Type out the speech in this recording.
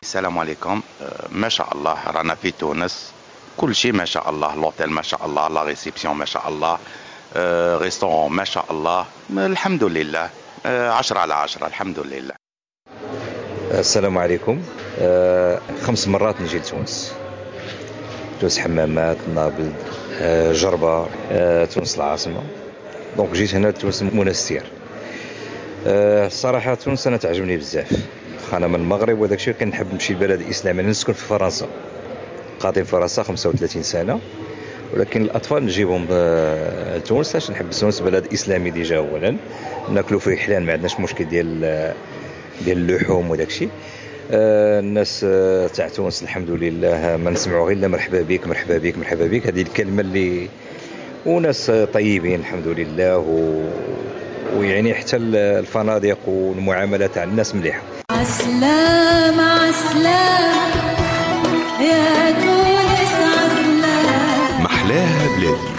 السلام عليكم. ما شاء الله رانا في تونس، كل شيء ما شاء الله، لوتيل ما شاء الله، لا ريسبسيون ما شاء الله، ريستورون ما شاء الله، الحمد لله. 10/10 الحمد لله. السلام عليكم. 5 مرات نجي لتونس، تونس حمامات، نابل، جربة، تونس العاصمة. دونك جيت هنا تونس منستير. الصراحة تونس أنا تعجبني بزاف، أنا من المغرب وداك الشيء كنحب نمشي لبلد إسلامي. أنا نسكن في فرنسا، قاطين في فرنسا 35 سنة، ولكن الأطفال نجيبهم لتونس باش نحب تونس بلد إسلامي ديجا. أولا ناكلوا فيه حلال، ما عندناش مشكل ديال اللحوم وداك الشيء. الناس تاع تونس الحمد لله ما نسمعوا غير مرحبا بك مرحبا بك مرحبا بك، هذه الكلمة اللي، وناس طيبين الحمد لله. ويعني حتى الفنادق والمعاملة تاع الناس مليحة. عسلام عسلام يا تونس عسلام، محلاها بلادي.